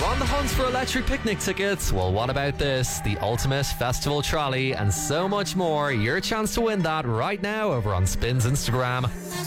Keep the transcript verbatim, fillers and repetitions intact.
On the hunt for electric picnic tickets? Well, what about this? The ultimate festival trolley and so much more. Your chance to win that right now over on Spin's Instagram.